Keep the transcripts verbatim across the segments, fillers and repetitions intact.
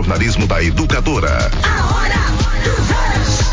jornalismo da Educadora. A hora do Rush.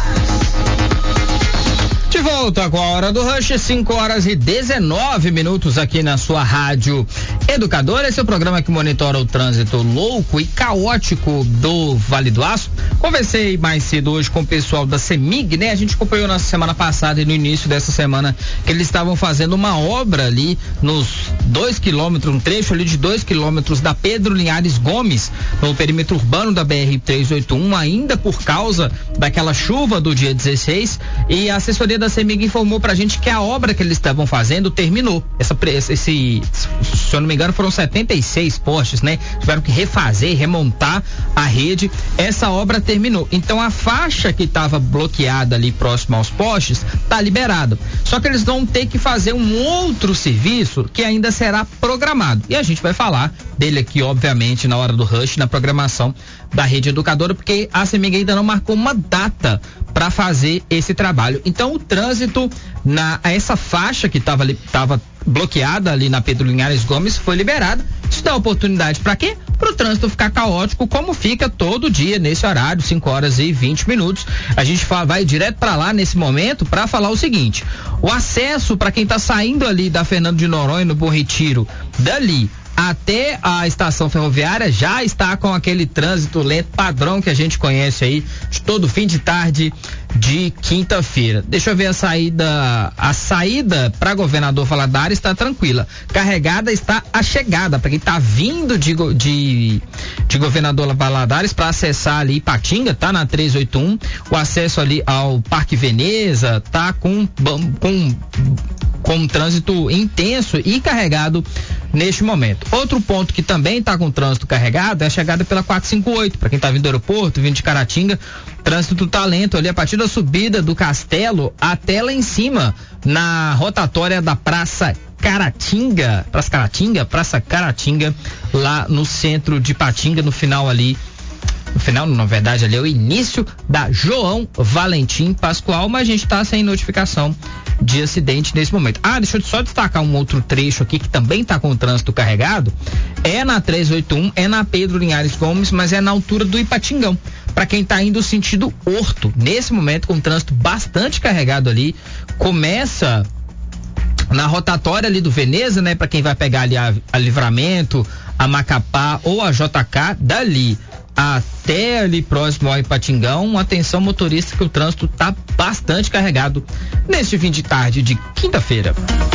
De volta com a hora do Rush, cinco horas e dezenove minutos aqui na sua rádio Educadora. Esse é o programa que monitora o trânsito louco e caótico do Vale do Aço. Conversei mais cedo hoje com o pessoal da CEMIG, né? A gente acompanhou na semana passada e no início dessa semana que eles estavam fazendo uma obra ali nos dois quilômetros, um trecho ali de dois quilômetros da Pedro Linhares Gomes, no perímetro urbano da B R trezentos e oitenta e um, ainda por causa daquela chuva do dia dezesseis, e a assessoria da CEMIG informou pra gente que a obra que eles estavam fazendo terminou. Essa, esse, se eu não me engano, foram setenta e seis postes, né? Tiveram que refazer, remontar a rede. Essa obra terminou. Então a faixa que estava bloqueada ali próximo aos postes tá liberada. Só que eles vão ter que fazer um outro serviço que ainda será programado. E a gente vai falar dele aqui, obviamente, na hora do Rush, na programação da Rede Educadora, porque a CEMIG ainda não marcou uma data para fazer esse trabalho. Então o trânsito na essa faixa que estava ali, estava bloqueada ali na Pedro Linhares Gomes foi liberada. Isso dá oportunidade para quê? Para o trânsito ficar caótico, como fica todo dia nesse horário, cinco horas e vinte minutos. A gente fala, vai direto para lá nesse momento para falar o seguinte: o acesso para quem está saindo ali da Fernando de Noronha, no Bom Retiro, dali até a estação ferroviária já está com aquele trânsito lento padrão que a gente conhece aí de todo fim de tarde de quinta-feira. Deixa eu ver a saída. A saída para Governador Valadares está tranquila. Carregada está a chegada para quem está vindo de, de, de Governador Valadares para acessar ali Ipatinga, tá na trezentos e oitenta e um. O acesso ali ao Parque Veneza tá com com com um trânsito intenso e carregado neste momento. Outro ponto que também está com trânsito carregado é a chegada pela quatrocentos e cinquenta e oito. Para quem está vindo do aeroporto, vindo de Caratinga, trânsito tá lento ali a partir da subida do Castelo até lá em cima, na rotatória da Praça Caratinga, Praça Caratinga, Praça Caratinga, lá no centro de Ipatinga, no final ali. No final, na verdade, ali é o início da João Valentim Pascoal, mas a gente está sem notificação de acidente nesse momento. Ah, deixa eu só destacar um outro trecho aqui que também está com o trânsito carregado. É na trezentos e oitenta e um, é na Pedro Linhares Gomes, mas é na altura do Ipatingão. Para quem está indo sentido Horto, nesse momento com o trânsito bastante carregado ali, começa na rotatória ali do Veneza, né? Para quem vai pegar ali a, a Livramento, a Macapá ou a J K, dali até ali próximo ao Ipatingão. Atenção motorista que o trânsito tá bastante carregado neste fim de tarde de quinta-feira.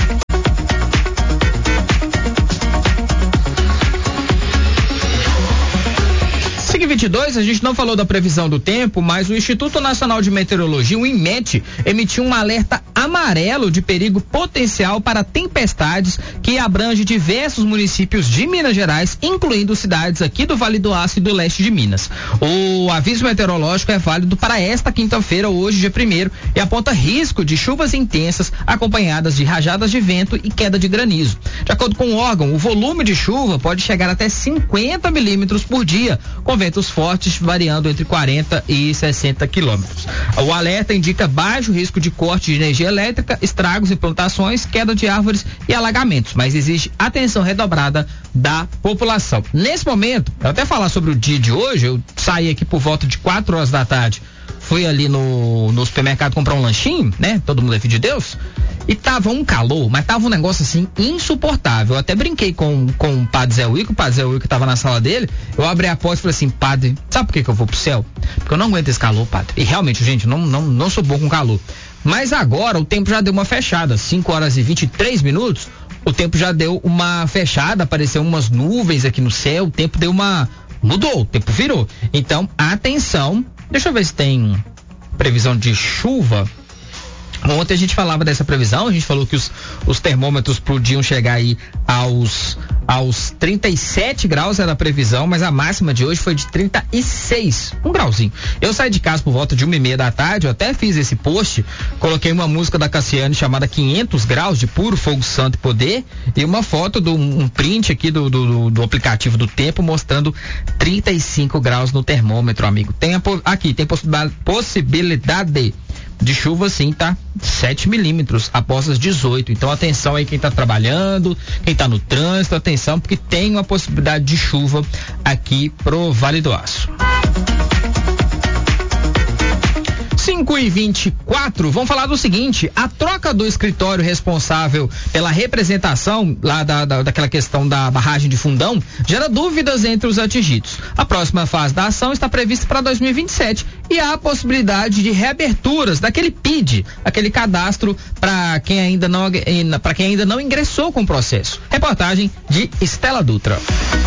vinte e dois, a gente não falou da previsão do tempo, mas o Instituto Nacional de Meteorologia, o INMET, emitiu um alerta amarelo de perigo potencial para tempestades que abrange diversos municípios de Minas Gerais, incluindo cidades aqui do Vale do Aço e do leste de Minas. O aviso meteorológico é válido para esta quinta-feira, hoje, dia primeiro, e aponta risco de chuvas intensas acompanhadas de rajadas de vento e queda de granizo. De acordo com o órgão, o volume de chuva pode chegar até cinquenta milímetros por dia, com ventos fortes variando entre quarenta e sessenta quilômetros. O alerta indica baixo risco de corte de energia elétrica, estragos em plantações, queda de árvores e alagamentos, mas exige atenção redobrada da população. Nesse momento, eu até falar sobre o dia de hoje, eu saí aqui por volta de quatro horas da tarde, fui ali no, no supermercado comprar um lanchinho, né? Todo mundo é filho de Deus. E tava um calor, mas tava um negócio assim insuportável. Eu até brinquei com, com o padre Zé Wico, o padre Zé Wico tava na sala dele. Eu abri a porta e falei assim: padre, sabe por que que eu vou pro céu? Porque eu não aguento esse calor, padre. E realmente, gente, não, não, não sou bom com calor. Mas agora o tempo já deu uma fechada, cinco horas e vinte e três minutos. O tempo já deu uma fechada, apareceu umas nuvens aqui no céu, o tempo deu uma... mudou, o tempo virou. Então, atenção, deixa eu ver se tem previsão de chuva. Ontem a gente falava dessa previsão, a gente falou que os, os termômetros podiam chegar aí aos, aos trinta e sete graus, era a previsão, mas a máxima de hoje foi de trinta e seis, um grauzinho. Eu saí de casa por volta de uma e meia da tarde, eu até fiz esse post, coloquei uma música da Cassiane chamada quinhentos graus de puro fogo santo e poder, e uma foto do um print aqui do, do, do aplicativo do tempo mostrando trinta e cinco graus no termômetro, amigo. Tem a, aqui, tem possibilidade de chuva sim, tá? sete milímetros após as dezoito. Então atenção aí quem tá trabalhando, quem tá no trânsito, atenção porque tem uma possibilidade de chuva aqui pro Vale do Aço. cinco e vinte e quatro, vamos falar do seguinte: a troca do escritório responsável pela representação lá da, da, daquela questão da barragem de Fundão gera dúvidas entre os atingidos. A próxima fase da ação está prevista para dois mil e vinte e sete e há a possibilidade de reaberturas daquele P I D, aquele cadastro para quem ainda não para quem ainda não ingressou com o processo. Reportagem de Estela Dutra.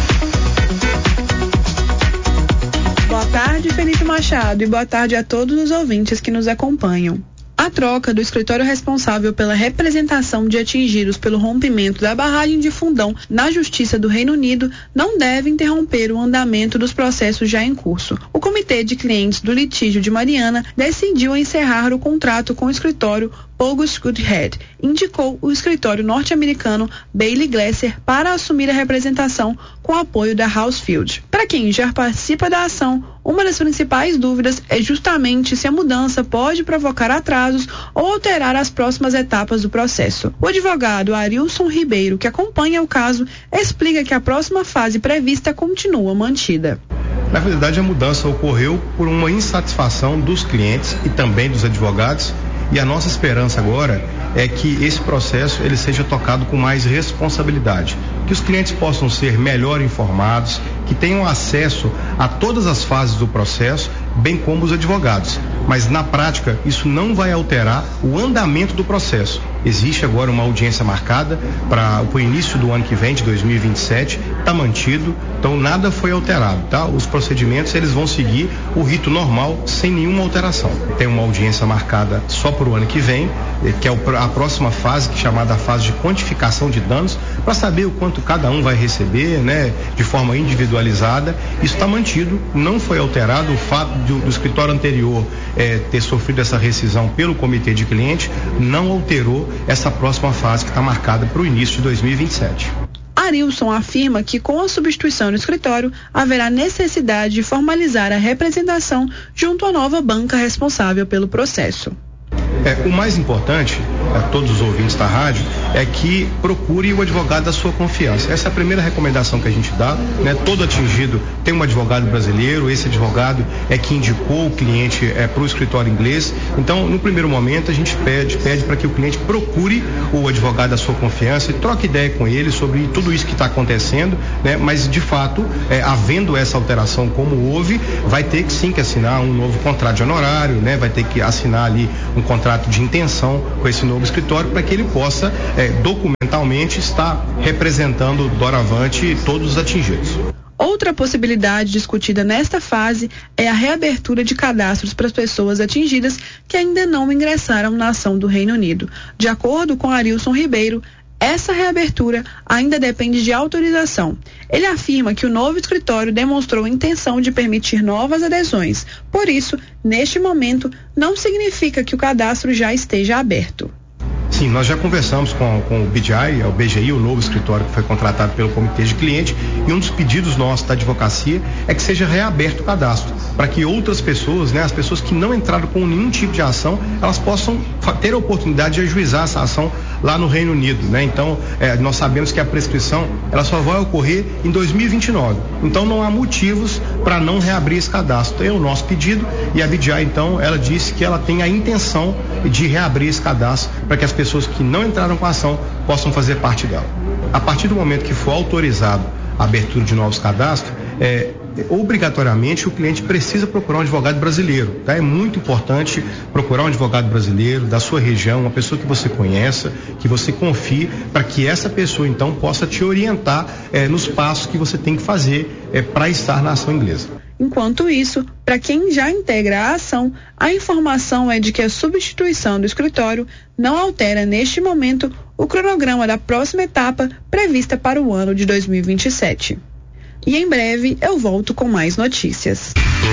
Boa tarde, Felipe Machado, e boa tarde a todos os ouvintes que nos acompanham. A troca do escritório responsável pela representação de atingidos pelo rompimento da barragem de Fundão na Justiça do Reino Unido não deve interromper o andamento dos processos já em curso. O Comitê de Clientes do Litígio de Mariana decidiu encerrar o contrato com o escritório Pogus Goodhead, indicou o escritório norte-americano Bailey Glasser para assumir a representação com apoio da Housefield. Para quem já participa da ação, uma das principais dúvidas é justamente se a mudança pode provocar atrasos ou alterar as próximas etapas do processo. O advogado Arilson Ribeiro, que acompanha o caso, explica que a próxima fase prevista continua mantida. Na verdade, a mudança ocorreu por uma insatisfação dos clientes e também dos advogados, e a nossa esperança agora é que esse processo ele seja tocado com mais responsabilidade, que os clientes possam ser melhor informados, que tenham acesso a todas as fases do processo, bem como os advogados. Mas na prática, isso não vai alterar o andamento do processo. Existe agora uma audiência marcada para o início do ano que vem, de dois mil e vinte e sete, está mantido, então nada foi alterado, tá? Os procedimentos eles vão seguir o rito normal, sem nenhuma alteração. Tem uma audiência marcada só para o ano que vem, que é a próxima fase, que é chamada fase de quantificação de danos, para saber o quanto cada um vai receber, né, de forma individualizada. Isso está mantido, não foi alterado. O fato do, do escritório anterior é, ter sofrido essa rescisão pelo comitê de cliente não alterou essa próxima fase que está marcada para o início de dois mil e vinte e sete. Arilson afirma que com a substituição do escritório haverá necessidade de formalizar a representação junto à nova banca responsável pelo processo. É, o mais importante a todos os ouvintes da rádio é que procure o advogado da sua confiança. Essa é a primeira recomendação que a gente dá, né? Todo atingido tem um advogado brasileiro, esse advogado é que indicou o cliente é, para o escritório inglês. Então, no primeiro momento, a gente pede, pede para que o cliente procure o advogado da sua confiança e troque ideia com ele sobre tudo isso que está acontecendo, né? Mas, de fato, é, havendo essa alteração como houve, vai ter que sim que assinar um novo contrato de honorário, né? Vai ter que assinar ali um contrato de intenção com esse novo escritório para que ele possa é, documentalmente estar representando doravante todos os atingidos. Outra possibilidade discutida nesta fase é a reabertura de cadastros para as pessoas atingidas que ainda não ingressaram na ação do Reino Unido. De acordo com Arilson Ribeiro, essa reabertura ainda depende de autorização. Ele afirma que o novo escritório demonstrou intenção de permitir novas adesões. Por isso, neste momento, não significa que o cadastro já esteja aberto. Sim, nós já conversamos com, com o B G I, o B G I, o novo escritório que foi contratado pelo Comitê de Cliente, e um dos pedidos nossos da advocacia é que seja reaberto o cadastro, para que outras pessoas, né, as pessoas que não entraram com nenhum tipo de ação, elas possam ter a oportunidade de ajuizar essa ação lá no Reino Unido, né? Então, é, nós sabemos que a prescrição, ela só vai ocorrer em dois mil e vinte e nove. Então, não há motivos para não reabrir esse cadastro. É o nosso pedido, e a B G I, então, ela disse que ela tem a intenção de reabrir esse cadastro para que as pessoas que não entraram com a ação possam fazer parte dela. A partir do momento que for autorizado a abertura de novos cadastros, é, obrigatoriamente o cliente precisa procurar um advogado brasileiro, tá? É muito importante procurar um advogado brasileiro da sua região, uma pessoa que você conheça, que você confie, para que essa pessoa então possa te orientar é, nos passos que você tem que fazer é, para estar na ação inglesa. Enquanto isso, para quem já integra a ação, a informação é de que a substituição do escritório não altera neste momento o cronograma da próxima etapa prevista para o ano de dois mil e vinte e sete. E em breve eu volto com mais notícias.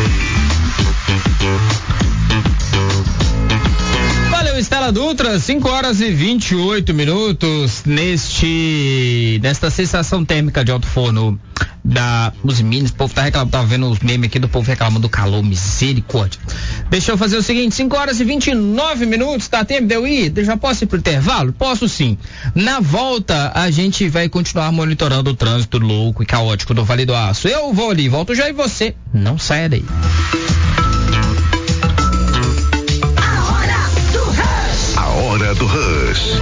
Valeu, Estela Dutra, cinco horas e vinte e oito minutos neste, nesta sensação térmica de alto forno da Usiminas. O povo tá reclamando, tá vendo os memes aqui do povo reclamando do calor, misericórdia. Deixa eu fazer o seguinte, cinco horas e vinte e nove minutos, tá tempo de eu ir? Eu já posso ir pro intervalo? Posso sim. Na volta, a gente vai continuar monitorando o trânsito louco e caótico do Vale do Aço. Eu vou ali, volto já e você não saia daí. A hora do Rush. A hora do Rush.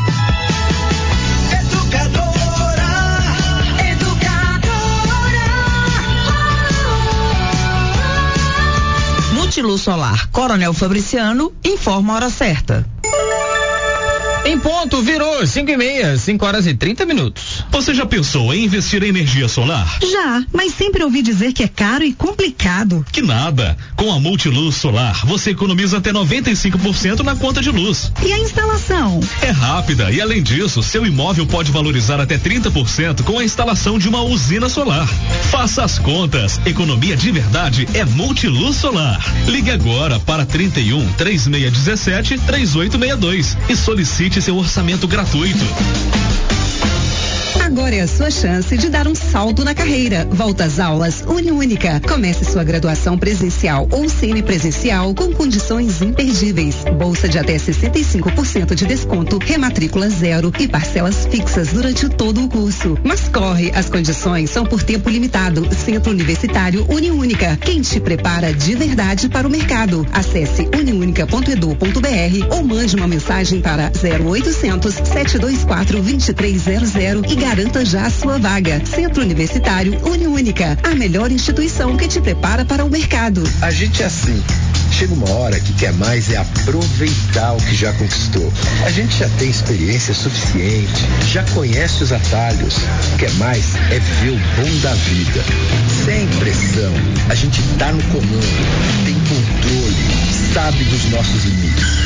Multiluz Solar Coronel Fabriciano informa a hora certa. Em ponto, virou cinco e meia, cinco horas e trinta minutos. Você já pensou em investir em energia solar? Já, mas sempre ouvi dizer que é caro e complicado. Que nada. Com a Multiluz Solar, você economiza até noventa e cinco por cento na conta de luz. E a instalação? É rápida e, além disso, seu imóvel pode valorizar até trinta por cento com a instalação de uma usina solar. Faça as contas. Economia de verdade é Multiluz Solar. Ligue agora para trinta e um, três seis um sete, três oito seis dois e solicite seu orçamento gratuito. Agora é a sua chance de dar um salto na carreira. Volta às aulas Uniúnica. Comece sua graduação presencial ou semipresencial com condições imperdíveis. Bolsa de até sessenta e cinco por cento de desconto, rematrícula zero e parcelas fixas durante todo o curso. Mas corre, as condições são por tempo limitado. Centro Universitário Uniúnica. Quem te prepara de verdade para o mercado. Acesse uniunica ponto edu ponto br ou mande uma mensagem para zero oitocentos, sete dois quatro, dois três zero zero e garanta já a sua vaga. Centro Universitário Uniúnica, a melhor instituição que te prepara para o mercado. A gente é assim. Chega uma hora que quer mais é aproveitar o que já conquistou. A gente já tem experiência suficiente, já conhece os atalhos. Quer mais é viver o bom da vida. Sem pressão. A gente tá no comando, tem controle, sabe dos nossos limites.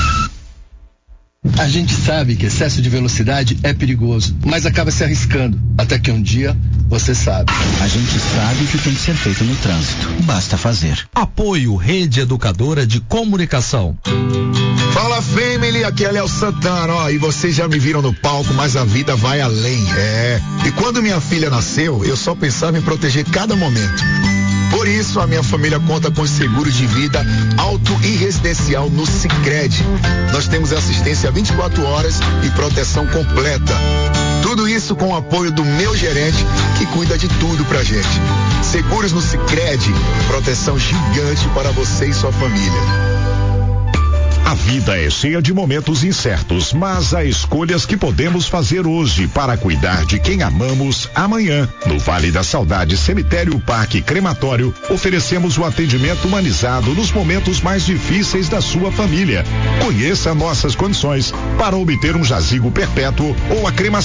A gente sabe que excesso de velocidade é perigoso, mas acaba se arriscando, até que um dia você sabe. A gente sabe o que tem que ser feito no trânsito, basta fazer. Apoio Rede Educadora de Comunicação. Fala, family, aqui é Léo Santana, ó, e vocês já me viram no palco, mas a vida vai além, é. E quando minha filha nasceu, eu só pensava em proteger cada momento. Por isso, a minha família conta com seguro de vida auto e residencial no Sicredi. Nós temos assistência vinte e quatro horas e proteção completa. Tudo isso com o apoio do meu gerente, que cuida de tudo pra gente. Seguros no Sicredi, proteção gigante para você e sua família. A vida é cheia de momentos incertos, mas há escolhas que podemos fazer hoje para cuidar de quem amamos amanhã. No Vale da Saudade Cemitério Parque Crematório, oferecemos o atendimento humanizado nos momentos mais difíceis da sua família. Conheça nossas condições para obter um jazigo perpétuo ou a cremação